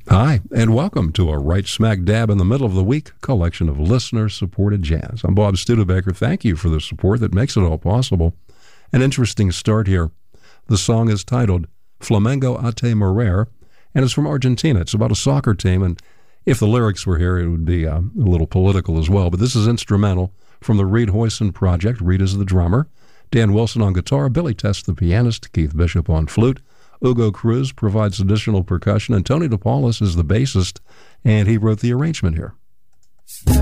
Hi, and welcome to a right smack dab in the middle of the week collection of listener-supported jazz. I'm Bob Studebaker. Thank you for the support that makes it all possible. An interesting start here. The song is titled Flamengo a te Morir, and it's from Argentina. It's about a soccer team, and if the lyrics were here, it would be a little political as well. But this is instrumental from the Reed Hoyson Project. Reed is the drummer, Dan Wilson on guitar, Billy Test the pianist, Keith Bishop on flute, Hugo Cruz provides additional percussion, and Tony DePaulis is the bassist, and he wrote the arrangement here.